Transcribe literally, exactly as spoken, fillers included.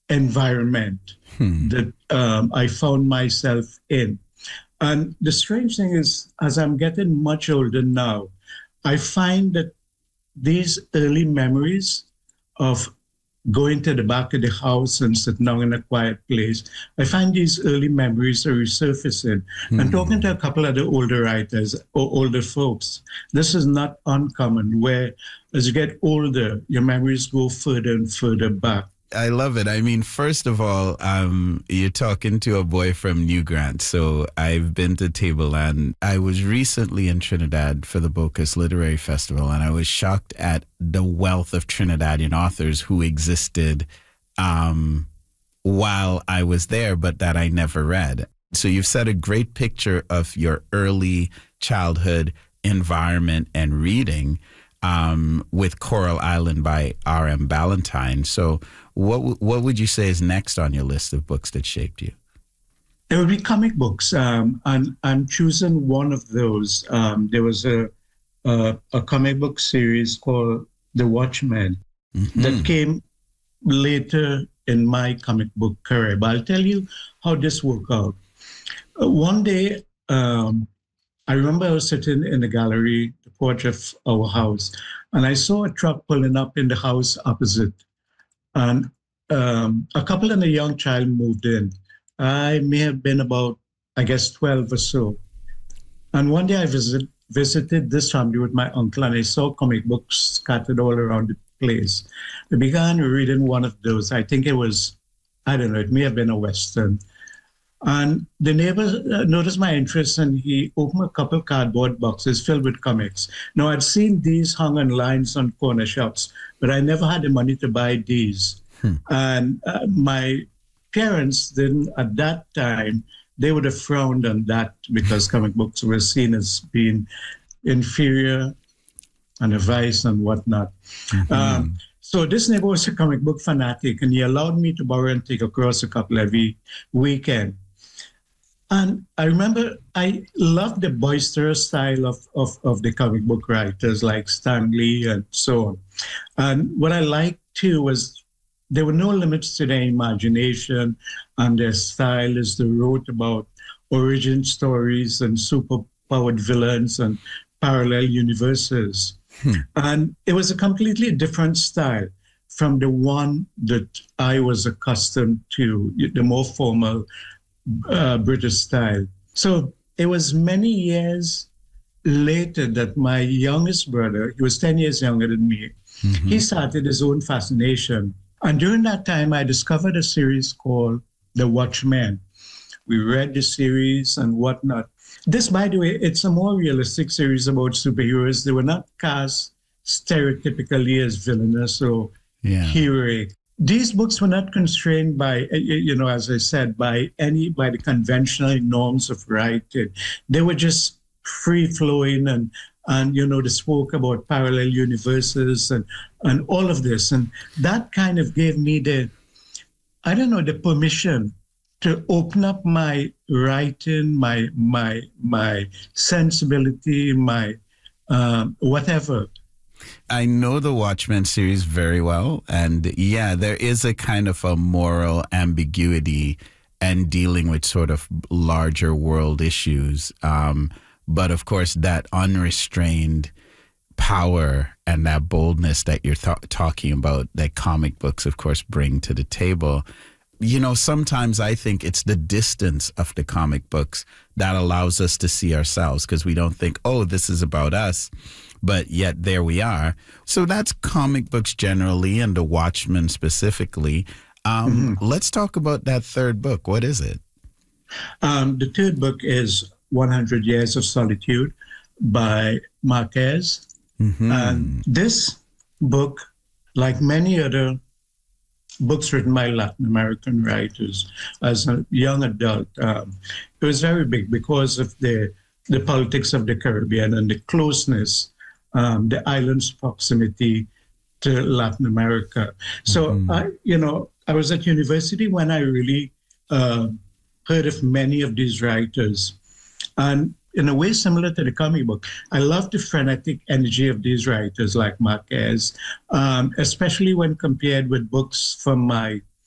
environment Hmm. that um, I found myself in. And the strange thing is, as I'm getting much older now, I find that these early memories of going to the back of the house and sitting down in a quiet place, I find these early memories are resurfacing. And talking to a Hmm. couple of the older writers or older folks, this is not uncommon, where as you get older, your memories go further and further back. I love it. I mean, first of all, um, you're talking to a boy from New Grant. So I've been to Tableland. I was recently in Trinidad for the Bocas Literary Festival, and I was shocked at the wealth of Trinidadian authors who existed um, while I was there, but that I never read. So you've set a great picture of your early childhood environment and reading um, with Coral Island by R M Ballantyne. So what w- what would you say is next on your list of books that shaped you? There would be comic books, um, and I'm choosing one of those. Um, there was a, a a comic book series called The Watchmen that Mm-hmm. came later in my comic book career. But I'll tell you how this worked out. Uh, one day, um, I remember I was sitting in the gallery, the porch of our house, and I saw a truck pulling up in the house opposite. And um, a couple and a young child moved in. I may have been about, I guess, twelve or so. And one day I visit, visited this family with my uncle, and I saw comic books scattered all around the place. I began reading one of those. I think it was, I don't know, it may have been a Western. And the neighbor uh, noticed my interest, and he opened a couple cardboard boxes filled with comics. Now, I'd seen these hung on lines on corner shops, but I never had the money to buy these. Hmm. And uh, my parents didn't, at that time, they would have frowned on that because comic books were seen as being inferior and a vice and whatnot. Mm-hmm. Um, so this neighbor was a comic book fanatic, and he allowed me to borrow and take across a couple every weekend. And I remember I loved the boisterous style of, of, of the comic book writers like Stan Lee and so on. And what I liked too was there were no limits to their imagination and their style as they wrote about origin stories and superpowered villains and parallel universes. Hmm. And it was a completely different style from the one that I was accustomed to, the more formal uh, British style. So it was many years later that my youngest brother, he was ten years younger than me, Mm-hmm. he started his own fascination. And during that time, I discovered a series called The Watchmen. We read the series and whatnot. This, by the way, it's a more realistic series about superheroes. They were not cast stereotypically as villainous or Yeah. heroic. These books were not constrained by, you know, as I said, by any, by the conventional norms of writing. They were just free flowing and, and, you know, they spoke about parallel universes and, and all of this. And that kind of gave me the, I don't know, the permission to open up my writing, my, my, my sensibility, my um, whatever. I know the Watchmen series very well. And yeah, there is a kind of a moral ambiguity and dealing with sort of larger world issues. Um, but of course, that unrestrained power and that boldness that you're th- talking about, that comic books, of course, bring to the table. You know, sometimes I think it's the distance of the comic books that allows us to see ourselves, because we don't think, oh, this is about us. But yet there we are. So that's comic books generally and The Watchmen specifically. Um, Mm-hmm. Let's talk about that third book. What is it? Um, the third book is one hundred Years of Solitude by Marquez. Mm-hmm. And this book, like many other books written by Latin American writers as a young adult, um, it was very big because of the, the politics of the Caribbean and the closeness, um, the island's proximity to Latin America. So, Mhm. I, you know, I was at university when I really uh, heard of many of these writers. And in a way similar to the comic book, I love the frenetic energy of these writers like Marquez, um, especially when compared with books from my